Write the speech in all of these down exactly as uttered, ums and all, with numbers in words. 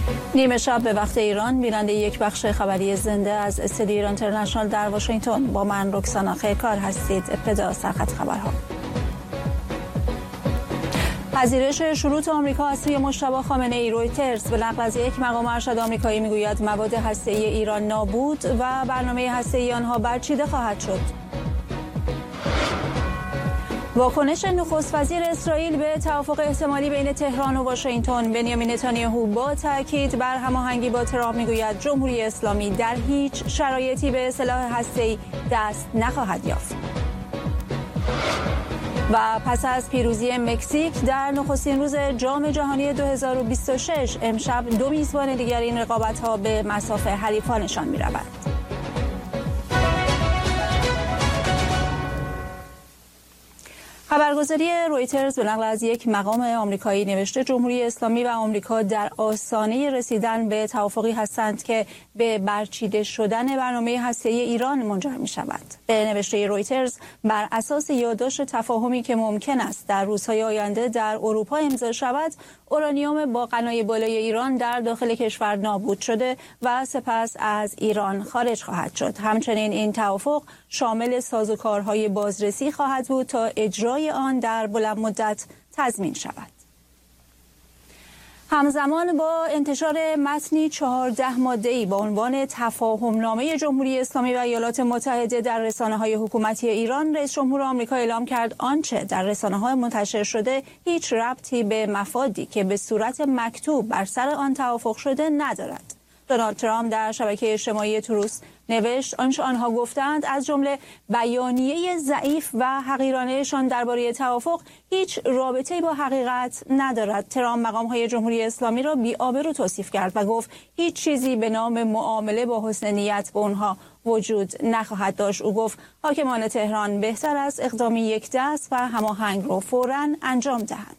نیمه شب به وقت ایران بیننده یک بخش خبری زنده از استودیو ایران اینترنشنال در واشنگتن با من رکسانا خیرکار هستید. ابتدا سرخط خبرها. پذیرش شروط آمریکا از سوی مجتبی خامنه‌ای. رویترز به نقل از یک مقام ارشد آمریکایی میگوید مواد هسته‌ای ایران نابود و برنامه هسته‌ای آنها برچیده خواهد شد. واکنش نخست وزیر اسرائیل به توافق احتمالی بین تهران و واشنگتن. بنیامین نتانیاهو با تاکید بر هماهنگی با ترامپ میگوید جمهوری اسلامی در هیچ شرایطی به سلاح هسته‌ای دست نخواهد یافت. و پس از پیروزی مکزیک در نخستین روز جام جهانی دو هزار و بیست و شش امشب دو میزبان دیگر این رقابت‌ها به مصاف حریفانشان می‌روند. خبرگزاری رویترز به نقل از یک مقام آمریکایی نوشته جمهوری اسلامی و آمریکا در آستانه رسیدن به توافقی هستند که به برچیده شدن برنامه هسته‌ای ایران منجر می شود. به نوشته رویترز بر اساس یادداشت تفاهمی که ممکن است در روزهای آینده در اروپا امضا شود، اورانیوم با غنای بالای ایران در داخل کشور نابود شده و سپس از ایران خارج خواهد شد. همچنین این توافق شامل سازوکارهای بازرسی خواهد بود تا اجرای آن در بلند مدت تضمین شود. همزمان با انتشار متنی چهارده ماده‌ای با عنوان تفاهمنامه جمهوری اسلامی و ایالات متحده در رسانه‌های حکومتی ایران، رئیس جمهور آمریکا اعلام کرد آنچه در رسانه‌ها منتشر شده هیچ ربطی به مفادی که به صورت مکتوب بر سر آن توافق شده ندارد. دونالد ترامپ در شبکه اجتماعی تروس نوشت آنچه آنها گفتند از جمله بیانیه ضعیف و حقیرانهشان درباره توافق هیچ رابطه‌ای با حقیقت ندارد. ترامپ مقام‌های جمهوری اسلامی را بی‌آبرو توصیف کرد و گفت هیچ چیزی به نام معامله با حسن نیت به آنها وجود نخواهد داشت. او گفت حاکمان تهران بهتر است اقدامی یک دست و هماهنگ را فوراً انجام دهند.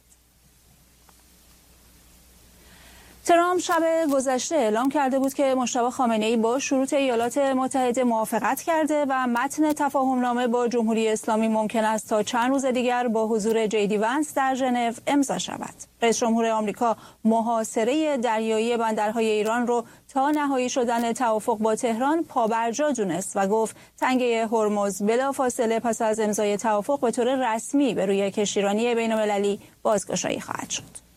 ترامپ شب گذشته اعلام کرده بود که مجتبی خامنه‌ای با شروط ایالات متحده موافقت کرده و متن تفاهمنامه با جمهوری اسلامی ممکن است تا چند روز دیگر با حضور جیدی ونس در ژنو امضا شود. رئیس جمهور آمریکا محاصره دریایی بندرهای ایران رو تا نهایی شدن توافق با تهران پابرجا دونست و گفت تنگه هرمز بلافاصله پس از امضای توافق به طور رسمی به روی کشتیرانی بین‌المللی بازگشایی خواهد شد.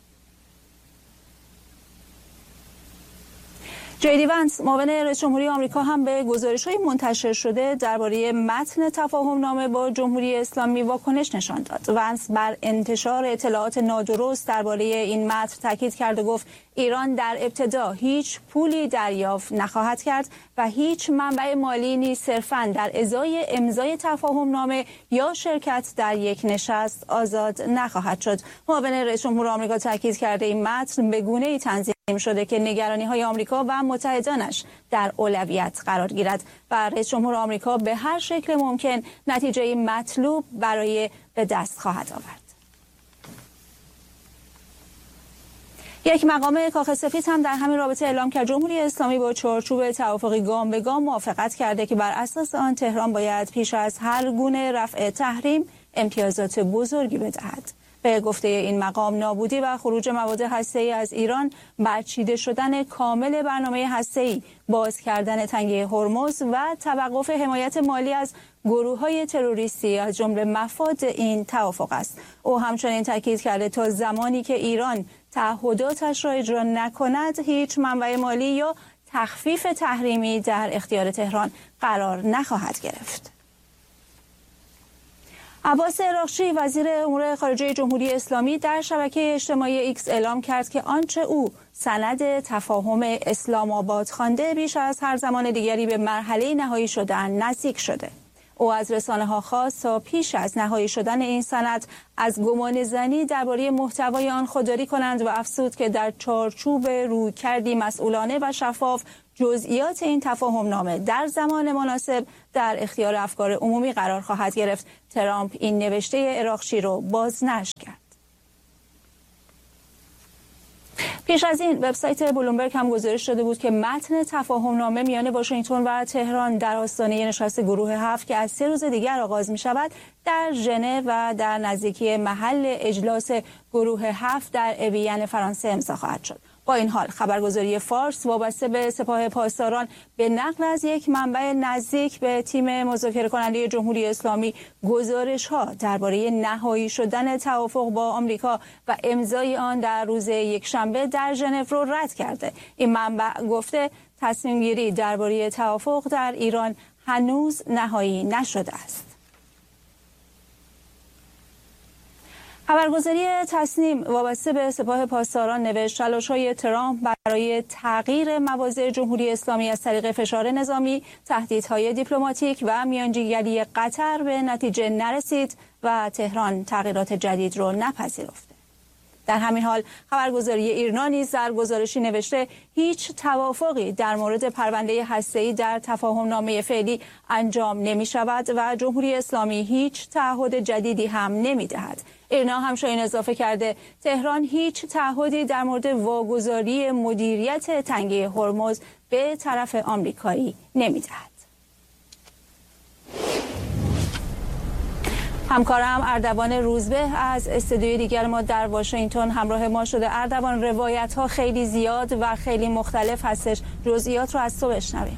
جیدی ونس معاون رئیس جمهوری آمریکا هم به گزارش‌های منتشر شده درباره متن تفاهمنامه با جمهوری اسلامی واکنش نشان داد. ونس بر انتشار اطلاعات نادرست درباره این متن تاکید کرد و گفت ایران در ابتدا هیچ پولی دریافت نخواهد کرد و هیچ منبع مالی نیز صرفاً در ازای امضای تفاهمنامه یا شرکت در یک نشست آزاد نخواهد شد. معاون رئیس جمهور آمریکا تاکید کرده این متن به گونه‌ای تنظیم شده که نگرانی‌های آمریکا و متحدانش در اولویت قرار گیرد و رئیس جمهور آمریکا به هر شکل ممکن نتیجه مطلوب برای به دست خواهد آورد. یک مقام کاخ سفید هم در همین رابطه اعلام کرد جمهوری اسلامی با چارچوب توافقی گام به گام موافقت کرده که بر اساس آن تهران باید پیش از هر گونه رفع تحریم امتیازات بزرگی بدهد. به گفته این مقام نابودی و خروج مواد هسته‌ای از ایران، برچیده شدن کامل برنامه هسته‌ای، باز کردن تنگه هرمز و توقف حمایت مالی از گروه‌های تروریستی از جمله مفاد این توافق است. او همچنین تاکید کرده تا زمانی که ایران تعهداتش را اجرا نکند هیچ منبع مالی یا تخفیف تحریمی در اختیار تهران قرار نخواهد گرفت. عباس عراقچی وزیر امور خارجه جمهوری اسلامی در شبکه اجتماعی ایکس اعلام کرد که آنچه او سند تفاهم اسلام آباد خوانده بیش از هر زمان دیگری به مرحله نهایی شدن نزدیک شده. او از رسانه‌ها خواست تا پیش از نهایی شدن این سند از گمان زنی درباره محتوای آن خودداری کنند و افزود که در چارچوب رویکردی مسئولانه و شفاف جزئیات این تفاهمنامه در زمان مناسب در اختیار افکار عمومی قرار خواهد گرفت. ترامپ این نوشته عراقچی رو بازنشر کرد. پیش از این وبسایت بلومبرگ هم گزارش داده بود که متن تفاهمنامه میان واشنگتن و تهران در آستانه نشست گروه هفت که از سه روز دیگر آغاز می شود در ژنو و در نزدیکی محل اجلاس گروه هفت در اوین فرانسه امضا خواهد شد. با این حال خبرگزاری فارس وابسته به سپاه پاسداران به نقل از یک منبع نزدیک به تیم مذاکره کننده جمهوری اسلامی گزارش‌ها درباره نهایی شدن توافق با آمریکا و امضای آن در روز یکشنبه در ژنو را رد کرده. این منبع گفته تصمیم گیری درباره توافق در ایران هنوز نهایی نشده است. خبرگزاری تصنیم وابسته به سپاه پاسداران نوشت تلاش‌های ترامپ برای تغییر مواضع جمهوری اسلامی از طریق فشار نظامی، تهدیدهای دیپلماتیک و میانجیگری قطر به نتیجه نرسید و تهران تغییرات جدید را نپذیرفته. در همین حال خبرگزاری ایرنا نیز در گزارشی نوشته هیچ توافقی در مورد پرونده هسته‌ای در تفاهم‌نامه فعلی انجام نمی‌شود و جمهوری اسلامی هیچ تعهد جدیدی هم نمی‌دهد. ایرنا همچنین اضافه کرده تهران هیچ تعهدی در مورد واگذاری مدیریت تنگه هرمز به طرف آمریکایی نمی‌دهد. همکارم اردوان روزبه از استودیوی دیگر ما در واشنگتن همراه ما شده. اردوان، روایت ها خیلی زیاد و خیلی مختلف هستش، جزئیات رو از تو بشنویم.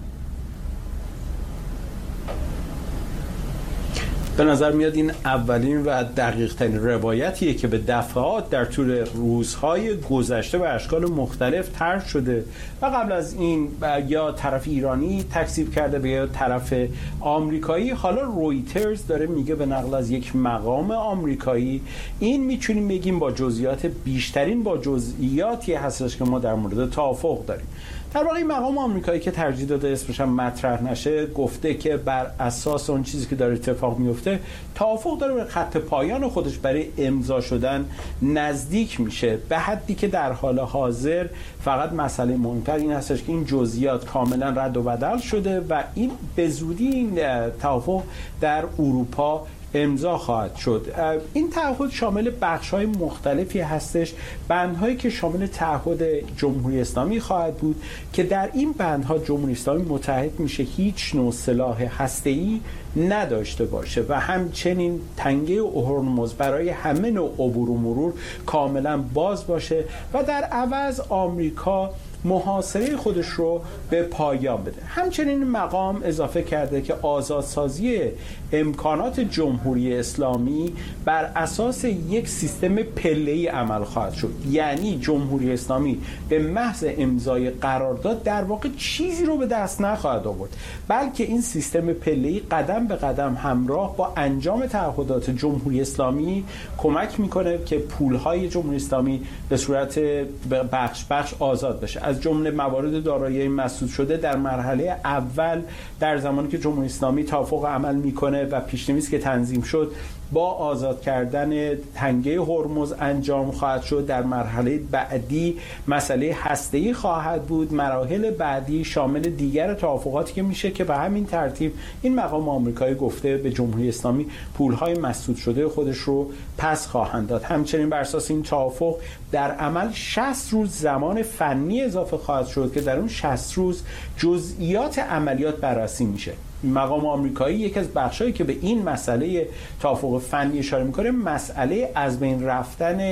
به نظر میاد این اولین و دقیق ترین روایتیه که به دفعات در طول روزهای گذشته و اشکال مختلف طرح شده و قبل از این یا طرف ایرانی تکذیب کرده به یا طرف آمریکایی. حالا رویترز داره میگه به نقل از یک مقام آمریکایی. این میتونیم بگیم با جزئیات بیشترین با جزئیاتی هستش که ما در مورد توافق داریم. در واقع مقام آمریکایی که ترجیح داده اسمش هم مطرح نشه گفته که بر اساس اون چیزی که داره اتفاق میفته توافق داره به خط پایان خودش برای امضا شدن نزدیک میشه، به حدی که در حال حاضر فقط مسئله مهمتر این هستش که این جزئیات کاملا رد و بدل شده و این به زودی این توافق در اروپا امضا خواهد شد. این تعهد شامل بخش‌های مختلفی هستش، بندهایی که شامل تعهد جمهوری اسلامی خواهد بود که در این بندها جمهوری اسلامی متحد میشه هیچ نوع سلاح هسته‌ای نداشته باشه و همچنین تنگه هرمز برای همه نوع عبور و مرور کاملا باز باشه و در عوض آمریکا محاصره خودش رو به پایان بده. همچنین مقام اضافه کرده که آزادسازی امکانات جمهوری اسلامی بر اساس یک سیستم پله‌ای عمل خواهد شد، یعنی جمهوری اسلامی به محض امضای قرارداد در واقع چیزی رو به دست نخواهد آورد، بلکه این سیستم پله‌ای قدم به قدم همراه با انجام تعهدات جمهوری اسلامی کمک میکنه که پولهای جمهوری اسلامی به صورت بخش بخش آزاد بشه. از جمله موارد دارایی مسدود شده در مرحله اول در زمانی که جمهوری اسلامی توافق عمل میکنه و پیش‌نویس که تنظیم شد با آزاد کردن تنگه هرمز انجام خواهد شد. در مرحله بعدی مسئله هسته‌ای خواهد بود. مراحل بعدی شامل دیگر توافقاتی که میشه که به همین ترتیب این مقام آمریکایی گفته به جمهوری اسلامی پولهای مسدود شده خودش رو پس خواهند داد. همچنین بر اساس این توافق در عمل شصت روز زمان فنی اضافه خواهد شد که در اون شصت روز جزئیات عملیات بررسی میشه. مقام آمریکایی یکی از بخشایی که به این مسئله توافق فنی اشاره میکنه مسئله از بین رفتن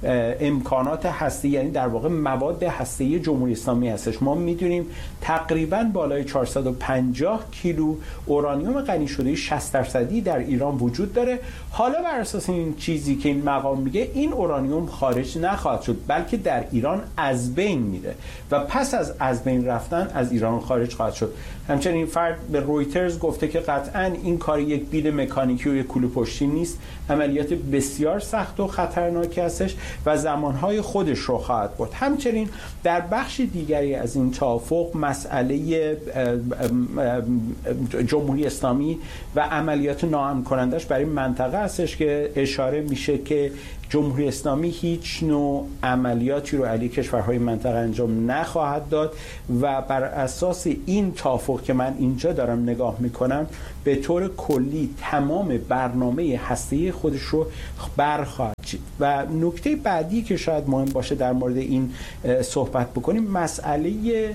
امکانات هسته‌ای، یعنی در واقع مواد هسته‌ای جمهوری اسلامی هستش. ما میدونیم تقریبا بالای چهارصد و پنجاه کیلو اورانیوم غنی شده شصت درصدی در ایران وجود داره. حالا بر اساس این چیزی که این مقام میگه این اورانیوم خارج نخواهد شد، بلکه در ایران از بین میره و پس از از بین رفتن از ایران خارج خواهد شد. همچنین این فرد به رویترز گفته که قطعاً این کار یک بیل مکانیکی و یک کوله پشتی نیست، عملیات بسیار سخت و خطرناکی هستش و زمانهای خودش رو خواهد برد. همچنین در بخش دیگری از این توافق مسئله جمهوری اسلامی و عملیات ناامن کنندش برای منطقه هستش که اشاره میشه که جمهوری اسلامی هیچ نوع عملیاتی رو علیه کشورهای منطقه انجام نخواهد داد و بر اساس این توافق که من اینجا دارم نگاه میکنم به طور کلی تمام برنامه هسته‌ای خودش رو برخواهد و نکته بعدی که شاید مهم باشه در مورد این صحبت بکنیم مسئله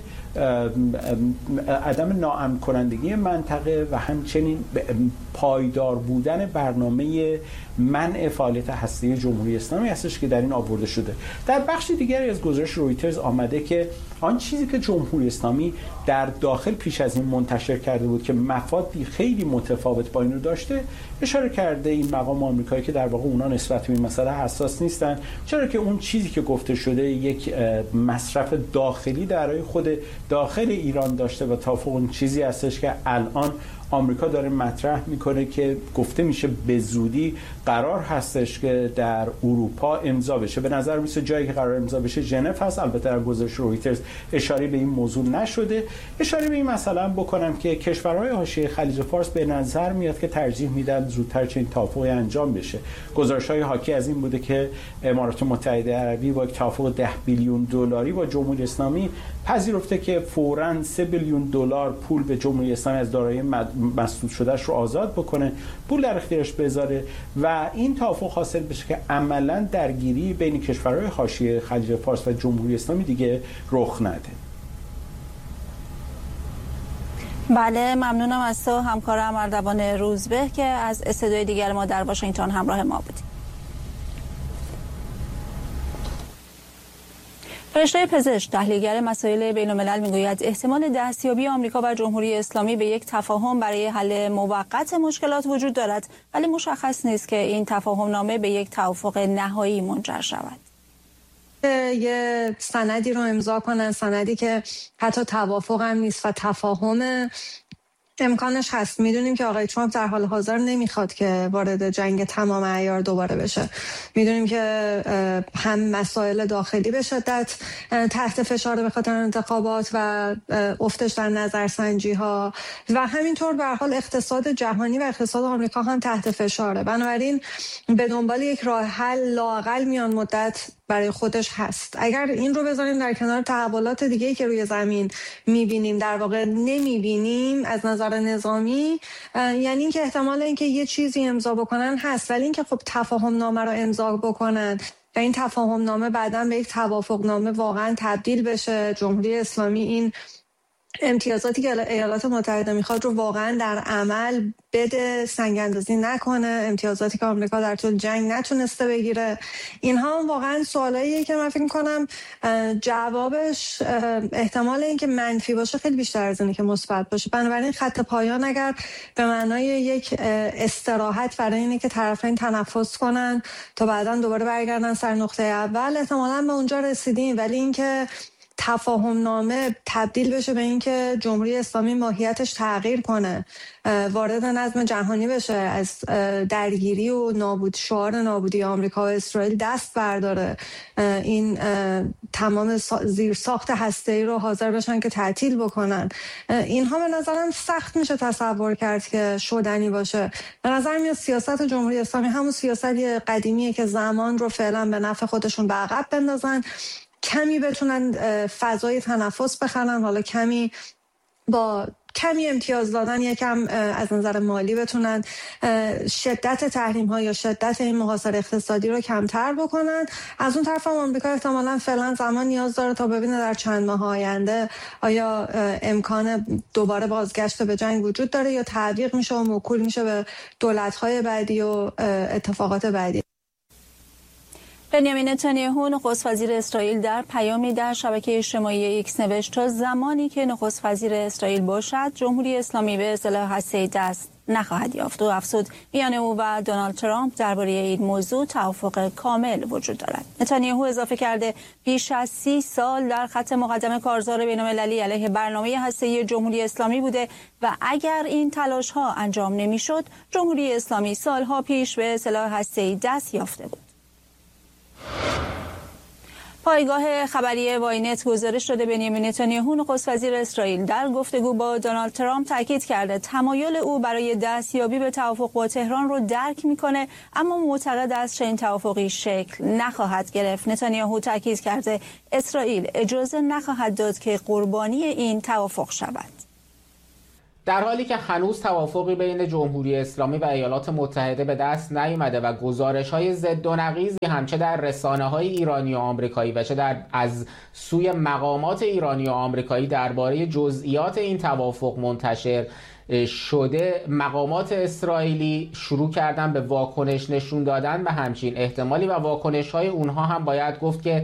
عدم ناامن کنندگی منطقه و همچنین پایدار بودن برنامه منع فعالیت هسته‌ای جمهوری اسلامی هستش که در این آورده شده. در بخش دیگری از گزارش رویترز آمده که آن چیزی که جمهوری اسلامی در داخل پیش از این منتشر کرده بود که مفادی خیلی متفاوت با این رو داشته، اشاره کرده این مقام آمریکایی که در واقع اونا نسبت به این مسئله حساس نیستن، چرا که اون چیزی که گفته شده یک مصرف داخلی برای خود داخل ایران داشته و توافق اون چیزی هستش که الان آمریکا داره مطرح میکنه که گفته میشه به زودی قرار هستش که در اروپا امضا بشه. به نظر میسه جایی که قرار امضا بشه ژنو هست. البته در گزارش رویترز اشاره به این موضوع نشده. اشاره به این مثلا بکنم که کشورهای حاشیه خلیج فارس به نظر میاد که ترجیح میدن زودتر چنین توافقی انجام بشه. گزارش‌های حاکی از این بوده که امارات متحده عربی با یک توافق ده بیلیون دلاری با جمهوری اسلامی پذیرفته که فوراً سه بیلیون دلار پول به جمهوری اسلامی از دارایی مسدود شدهش رو آزاد بکنه، پول در اختیارش بذاره و این توافق حاصل بشه که عملاً درگیری بین کشورهای حاشیه خلیج فارس و جمهوری اسلامی دیگه رخ نده. بله، ممنونم از تو همکارم اردوان روزبه که از استودیوی دیگر ما در واشنگتن همراه ما بودی. فرشته پزشک تحلیلگر مسائل بین‌الملل میگوید احتمال دستیابی آمریکا و جمهوری اسلامی به یک تفاهم برای حل موقت مشکلات وجود دارد، ولی مشخص نیست که این تفاهم نامه به یک توافق نهایی منجر شود. یه سندی رو امضا کنن، سندی که حتی توافق هم نیست و تفاهم امکانش هست. میدونیم که آقای ترامپ در حال حاضر نمیخواد که وارد جنگ تمام عیار دوباره بشه. میدونیم که هم مسائل داخلی به شدت تحت فشار به خاطر انتخابات و افتش در نظرسنجی ها و همینطور به هر حال اقتصاد جهانی و اقتصاد آمریکا هم تحت فشاره. بنابراین به دنبال یک راه حل لااقل میان مدت برای خودش هست. اگر این رو بذاریم در کنار تحولات دیگه‌ای که روی زمین می‌بینیم، در واقع نمی‌بینیم از نظر نظامی، یعنی اینکه احتمال اینکه یه چیزی امضا بکنن هست، ولی اینکه خب تفاهم نامه رو امضا بکنن و این تفاهم نامه بعداً به یک توافق نامه واقعاً تبدیل بشه، جمهوری اسلامی این امتیازاتی که ایالات متحده میخواد رو واقعا در عمل بده، سنگ اندازی نکنه، امتیازاتی که آمریکا در طول جنگ نتونسته بگیره، اینها واقعا سوالاییه که من فکر میکنم جوابش احتمال اینکه منفی باشه خیلی بیشتر از اینه که مثبت باشه. بنابراین خط پایان اگر به معنای یک استراحت برای اینه که طرفین تنفس کنن تا بعداً دوباره برگردن سر نقطه اول، احتمالاً به اونجا رسیدیم، ولی اینکه تفاهم نامه تبدیل بشه به اینکه جمهوری اسلامی ماهیتش تغییر کنه، وارد نظم جهانی بشه، از درگیری و نابود شعار نابودی آمریکا و اسرائیل دست برداره، این تمام زیر ساخت هسته‌ای رو حاضر بشن که تعطیل بکنن، اینها به نظرم سخت میشه تصور کرد که شدنی باشه. به نظر میاد سیاست جمهوری اسلامی همون سیاست قدیمیه که زمان رو فعلا به نفع خودشون به عقب بندازن، کمی بتونن فضای تنفس بخرن، حالا کمی با کمی امتیاز دادن یکم از نظر مالی بتونن شدت تحریم ها یا شدت این محاصره اقتصادی رو کمتر بکنن. از اون طرف هم آمریکا احتمالاً فعلا زمان نیاز داره تا ببینه در چند ماه آینده آیا امکان دوباره بازگشت به جنگ وجود داره یا تعویق میشه و موکول میشه به دولت‌های بعدی و اتفاقات بعدی. بنیامین نتانیاهو نخست وزیر اسرائیل در پیامی در شبکه اجتماعی ایکس نوشت تا زمانی که نخست وزیر اسرائیل باشد جمهوری اسلامی به سلاح هسته‌ای دست نخواهد یافت و افزود میان او و دونالد ترامپ درباره این موضوع توافق کامل وجود دارد. نتانیاهو اضافه کرده بیش از سی سال در خط مقدم کارزار بین‌المللی علیه برنامه هسته‌ای جمهوری اسلامی بوده و اگر این تلاش‌ها انجام نمی‌شد جمهوری اسلامی سالها پیش به سلاح هسته‌ای دست یافته بود. پایگاه خبری واینت گزارش داده بنیامین نتانیاهو نخست وزیر اسرائیل در گفتگو با دونالد ترامپ تاکید کرده تمایل او برای دستیابی به توافق با تهران رو درک میکنه، اما معتقد است چنین توافقی شکل نخواهد گرفت. نتانیاهو تاکید کرده اسرائیل اجازه نخواهد داد که قربانی این توافق شود. در حالی که هنوز توافقی بین جمهوری اسلامی و ایالات متحده به دست نیامده و گزارش‌های ضد و نقیضی هم چه در رسانه‌های ایرانی و آمریکایی و چه در از سوی مقامات ایرانی و آمریکایی درباره جزئیات این توافق منتشر شده، مقامات اسرائیلی شروع کردن به واکنش نشون دادن به همچین احتمالی و واکنش‌های اونها هم باید گفت که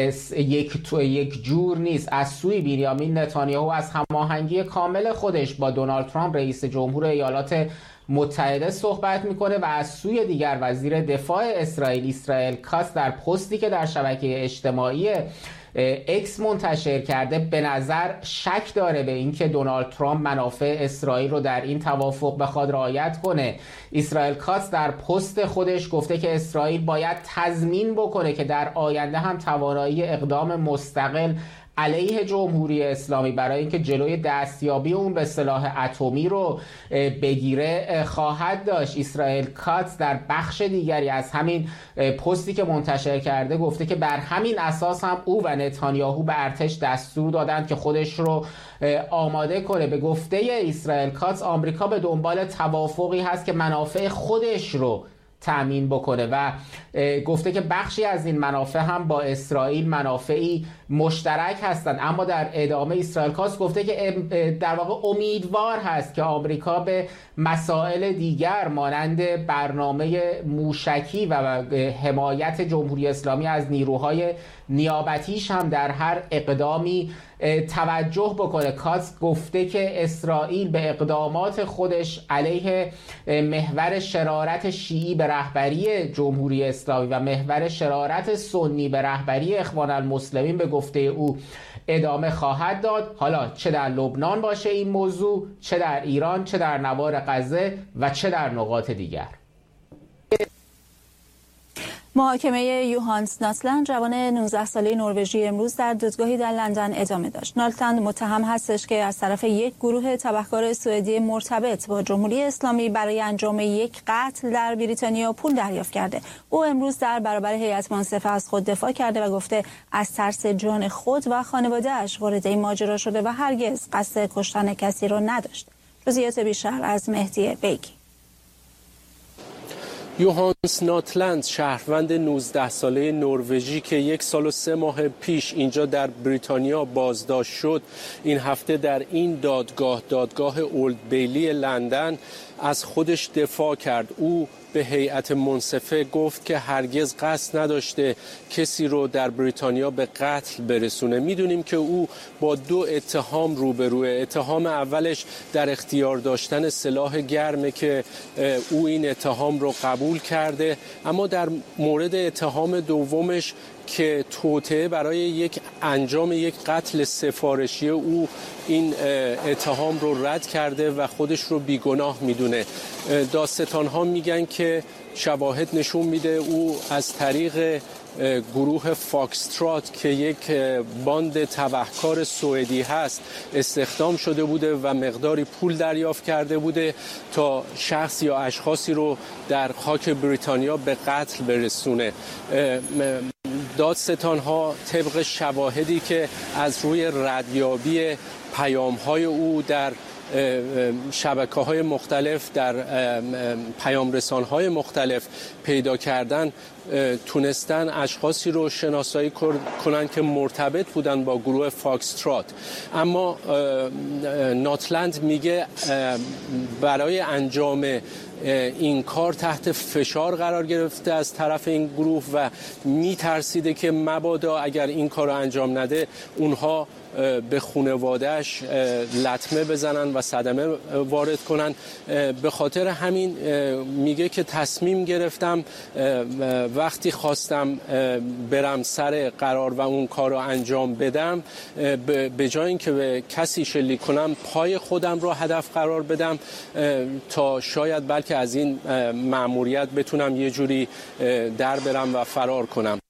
یک تو یک جور نیست. از سوی بنیامین نتانیاهو از هماهنگی کامل خودش با دونالد ترامپ رئیس جمهور ایالات متحده صحبت میکنه و از سوی دیگر وزیر دفاع اسرائیل اسرائیل کاتس در پستی که در شبکه اجتماعی اکس منتشر کرده به نظر شک داره به اینکه دونالد ترامپ منافع اسرائیل رو در این توافق بخواد رعایت کنه. اسرائیل کاتس در پست خودش گفته که اسرائیل باید تضمین بکنه که در آینده هم توانایی اقدام مستقل علیه جمهوری اسلامی برای اینکه جلوی دستیابی اون به سلاح اتمی رو بگیره خواهد داشت. اسرائیل کاتس در بخش دیگری از همین پستی که منتشر کرده گفته که بر همین اساس هم او و نتانیاهو به ارتش دستور دادند که خودش رو آماده کنه. به گفته اسرائیل کاتس آمریکا به دنبال توافقی هست که منافع خودش رو تأمین بکنه و گفته که بخشی از این منافع هم با اسرائیل منافعی مشترک هستند، اما در ادامه اسرائیل کاتس گفته که در واقع امیدوار هست که آمریکا به مسائل دیگر مانند برنامه موشکی و حمایت جمهوری اسلامی از نیروهای نیابتیش هم در هر اقدامی توجه بکنه. کاتس گفته که اسرائیل به اقدامات خودش علیه محور شرارت شیعی به رهبری جمهوری اسلامی و محور شرارت سنی به رهبری اخوان المسلمین به گفته او ادامه خواهد داد، حالا چه در لبنان باشه این موضوع، چه در ایران، چه در نوار غزه و چه در نقاط دیگر. محاکمه یوهانس ناتلند جوان نوزده ساله نروژی امروز در دادگاهی در لندن ادامه داشت. ناتلند متهم هستش که از طرف یک گروه تبهکار سوئدی مرتبط با جمهوری اسلامی برای انجام یک قتل در بریتانیا پول دریافت کرده. او امروز در برابر هیئت منصفه از خود دفاع کرده و گفته از ترس جان خود و خانواده‌اش وارد این ماجرا شده و هرگز قصد کشتن کسی را نداشت. جزئیات بیشتر از مهدی بیگی. یوهانس ناتلند شهروند نوزده ساله نروژی که یک سال و سه ماه پیش اینجا در بریتانیا بازداشت شد، این هفته در این دادگاه دادگاه اولد بیلی لندن از خودش دفاع کرد. او به هیئت منصفه گفت که هرگز قصد نداشته کسی رو در بریتانیا به قتل برسونه. میدونیم که او با دو اتهام روبروه. اتهام اولش در اختیار داشتن سلاح گرمه که او این اتهام رو قبول کرده، اما در مورد اتهام دومش که توطئه برای یک انجام یک قتل سفارشی او این اتهام رو رد کرده و خودش رو بیگناه میدونه. دادستان‌ها میگن که شواهد نشون میده او از طریق گروه فاکسترات که یک باند تبهکار سوئدی هست استخدام شده بوده و مقداری پول دریافت کرده بوده تا شخص یا اشخاصی رو در خاک بریتانیا به قتل برسونه. دادستان‌ها طبق شواهدی که از روی ردیابی پیام‌های او در شبکه‌های مختلف، در پیام‌رسان‌های مختلف پیدا کردن، تونستن اشخاصی رو شناسایی کنن که مرتبط بودن با گروه فاکسترات. اما ناتلند میگه برای انجام این کار تحت فشار قرار گرفته از طرف این گروه و میترسیده که مبادا اگر این کار رو انجام نده اونها به خانواده‌اش لطمه بزنن و صدمه وارد کنن. به خاطر همین میگه که تصمیم گرفتم وقتی خواستم برم سر قرار و اون کار رو انجام بدم، به جای اینکه به کسی شلیک کنم پای خودم رو هدف قرار بدم تا شاید بلکه از این مأموریت بتونم یه جوری در برم و فرار کنم.